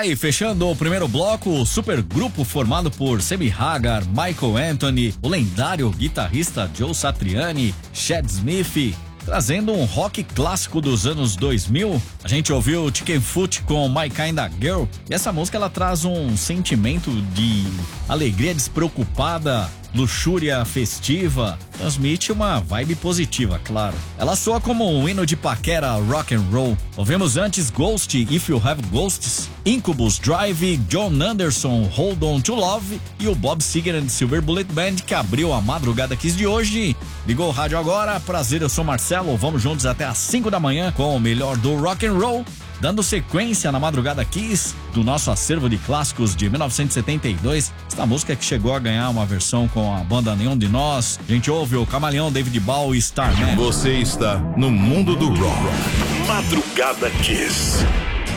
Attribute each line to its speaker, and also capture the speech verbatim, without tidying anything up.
Speaker 1: Aí, fechando o primeiro bloco, o supergrupo formado por Sammy Hagar, Michael Anthony, o lendário guitarrista Joe Satriani, Chad Smith, trazendo um rock clássico dos anos dois mil. A gente ouviu Chicken Foot com My Kinda Girl, e essa música ela traz um sentimento de alegria despreocupada, luxúria festiva, transmite uma vibe positiva, claro. Ela soa como um hino de paquera rock and roll. Ouvimos antes Ghost, If You Have Ghosts, Incubus, Drive, John Anderson, Hold On To Love e o Bob Seger and Silver Bullet Band, que abriu a Madrugada Kiss de hoje. Ligou o rádio agora, prazer, eu sou Marcelo, vamos juntos até às cinco da manhã com o melhor do rock and roll, dando sequência na Madrugada Kiss do nosso acervo de clássicos de mil novecentos e setenta e dois, esta música que chegou a ganhar uma versão com a banda Nenhum de Nós. A gente ouve o Camaleão, David Bowie e Starman.
Speaker 2: Você está no mundo do rock. Madrugada Kiss.